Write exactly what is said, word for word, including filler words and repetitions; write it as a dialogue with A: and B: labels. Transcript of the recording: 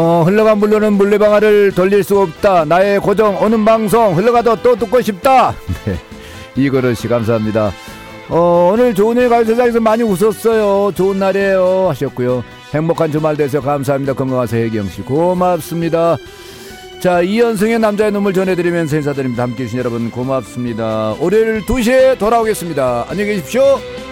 A: 어, 흘러간 물로는 물레방아를 돌릴 수 없다. 나의 고정 오는 방송 흘러가도 또 듣고 싶다. 네, 이거르씨 감사합니다. 어, 오늘 좋은 일 가요 세상에서 많이 웃었어요. 좋은 날이에요 하셨고요. 행복한 주말 되세요. 감사합니다. 건강하세요. 혜경씨 고맙습니다. 자, 이현승의 남자의 눈물 전해드리면서 인사드립니다. 함께해 주신 여러분 고맙습니다. 월요일 두 시에 돌아오겠습니다. 안녕히 계십시오.